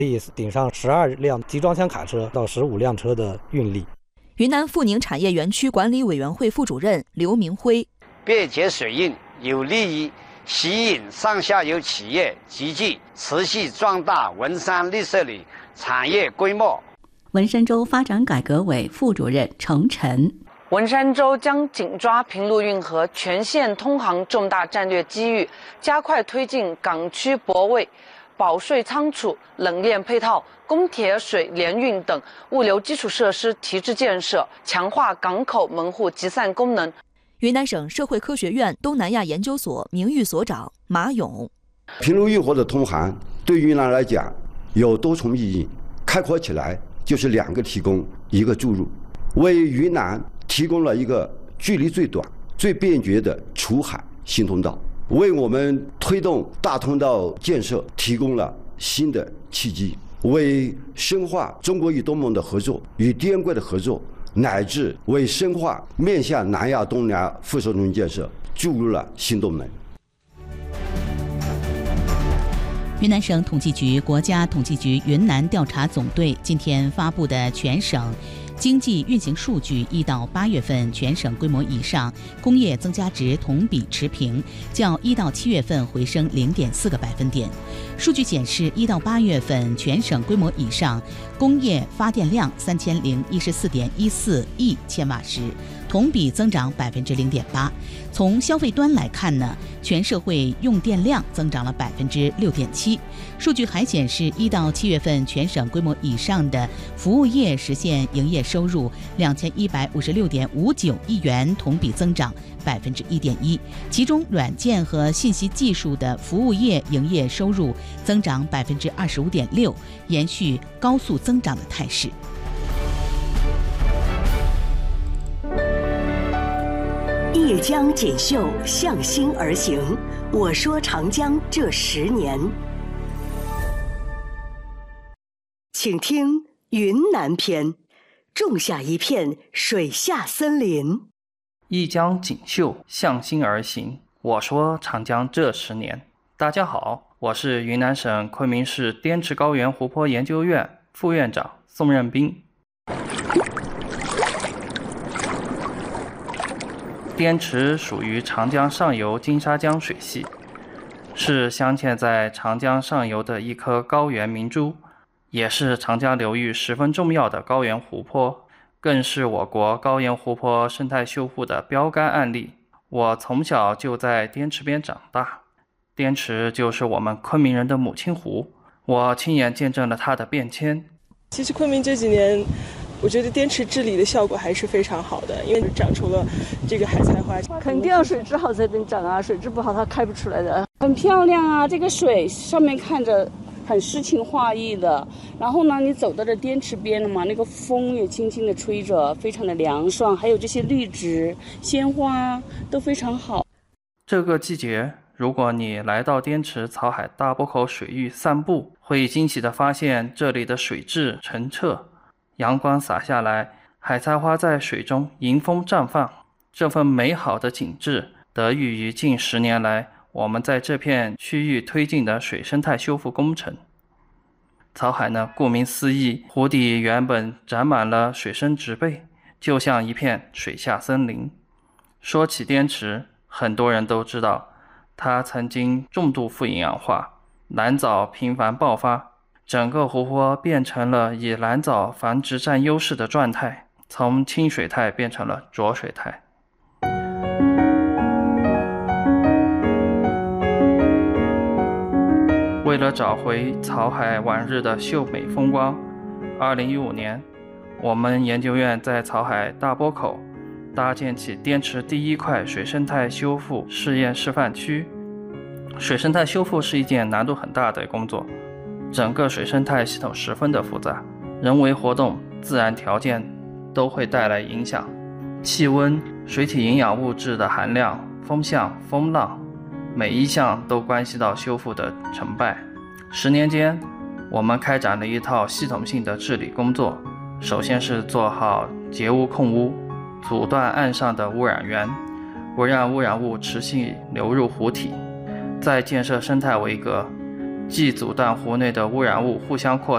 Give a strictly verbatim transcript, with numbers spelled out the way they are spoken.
可以顶上十二辆集装箱卡车到十五辆车的运力。 云南富宁产业园区管理委员会副主任刘明辉， 便捷水运有利于吸引上下游企业集聚，持续壮大文山绿色里产业规模。 文山州发展改革委副主任程晨， 文山州将紧抓平陆运河全线通航重大战略机遇，加快推进港区泊位、保税仓储、冷链配套、公铁水联运等物流基础设施提质建设，强化港口门户集散功能。 云南省社会科学院东南亚研究所名誉所长马勇， 平陆运河的通航对云南来讲有多重意义，开阔起来就是两个提供，一个注入，为云南提供了一个距离最短、最便捷的出海新通道，为我们推动大通道建设提供了新的契机，为深化中国与东盟的合作与滇桂的合作，乃至为深化面向南亚、东南亚附属中心建设注入了新动能。 云南省统计局、国家统计局云南调查总队今天发布的全省经济运行数据，一到八月份全省规模以上工业增加值同比持平，较一到七月份回升零点四个百分点。数据显示，一到八月份全省规模以上工业发电量三千零一十四点一四亿千瓦时，同比增长百分之零点八。从消费端来看呢，全社会用电量增长了百分之六点七。数据还显示，一到七月份全省规模以上的服务业实现营业收入两千一百五十六点五九亿元，同比增长百分之一点一。其中，软件和信息技术的服务业营业收入增长百分之二十五点六，延续高速增长的态势。 一江锦绣向心而行，我说长江这十年。请听云南篇，种下一片水下森林。 一江锦绣向心而行，我说长江这十年。大家好，我是云南省昆明市滇池高原湖泊研究院副院长宋任斌。滇池属于长江上游金沙江水系，是镶嵌在长江上游的一颗高原明珠，也是长江流域十分重要的高原湖泊，更是我国高原湖泊生态修复的标杆案例。我从小就在滇池边长大，滇池就是我们昆明人的母亲湖，我亲眼见证了它的变迁。 其实昆明这几年我觉得滇池治理的效果还是非常好的，因为长出了这个海菜花。 肯定要水质好才能长啊，水质不好它开不出来的。很漂亮啊，这个水上面看着很诗情画意的，然后呢你走到这滇池边了嘛，那个风也轻轻的吹着，非常的凉爽，还有这些绿植鲜花都非常好。 这个季节如果你来到滇池草海大波口水域散步，会惊喜地发现这里的水质澄澈，阳光洒下来，海菜花在水中迎风绽放。这份美好的景致得益于近十年来我们在这片区域推进的水生态修复工程。草海呢，顾名思义，湖底原本长满了水生植被，就像一片水下森林。说起滇池，很多人都知道它曾经重度富营养化，蓝藻频繁爆发，整个湖泊变成了以蓝藻繁殖占优势的状态，从清水态变成了浊水态。为了找回草海往日的秀美风光，二零一五年，我们研究院在草海大波口搭建起滇池第一块水生态修复试验示范区。水生态修复是一件难度很大的工作，整个水生态系统十分的复杂，人为活动、自然条件都会带来影响，气温、水体营养物质的含量、风向、风浪，每一项都关系到修复的成败。十年间，我们开展了一套系统性的治理工作，首先是做好截污控污，阻断岸上的污染源，不让污染物持续流入湖体，再建设生态围隔，既阻断湖内的污染物互相扩